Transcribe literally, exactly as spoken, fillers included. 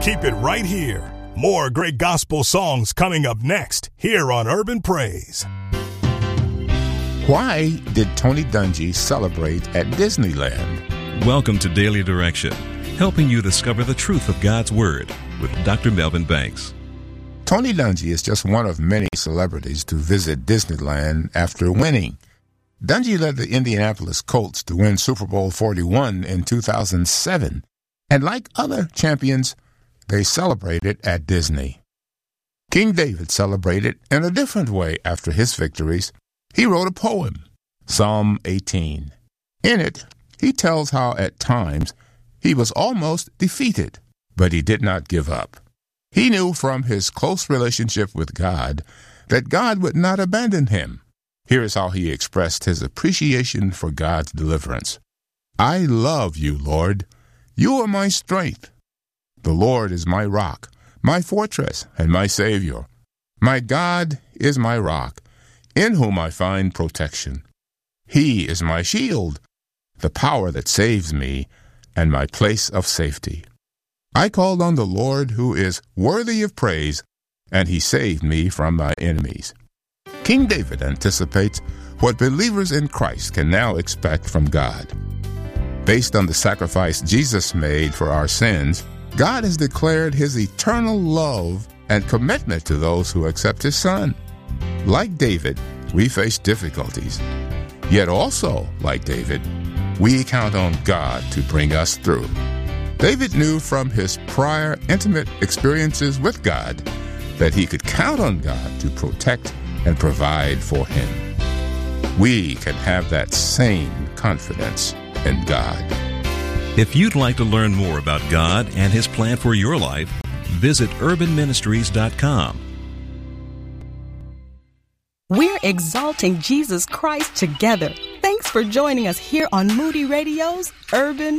Keep it right here. More great gospel songs coming up next here on Urban Praise. Why did Tony Dungy celebrate at Disneyland? Welcome to Daily Direction, helping you discover the truth of God's Word with Doctor Melvin Banks. Tony Dungy is just one of many celebrities to visit Disneyland after winning. Dungy led the Indianapolis Colts to win Super Bowl forty-one in two thousand seven, and like other champions, they celebrated at Disney. King David celebrated in a different way after his victories. He wrote a poem, Psalm eighteen. In it, he tells how at times he was almost defeated, but he did not give up. He knew from his close relationship with God that God would not abandon him. Here is how he expressed his appreciation for God's deliverance. I love you, Lord. You are my strength. The Lord is my rock, my fortress, and my Savior. My God is my rock, in whom I find protection. He is my shield, the power that saves me, and my place of safety. I called on the Lord, who is worthy of praise, and he saved me from my enemies. King David anticipates what believers in Christ can now expect from God. Based on the sacrifice Jesus made for our sins, God has declared his eternal love and commitment to those who accept his Son. Like David, we face difficulties. Yet also, like David, we count on God to bring us through. David knew from his prior intimate experiences with God that he could count on God to protect and provide for him. We can have that same confidence in God. If you'd like to learn more about God and his plan for your life, visit urban ministries dot com. We're exalting Jesus Christ together. Thanks for joining us here on Moody Radio's Urban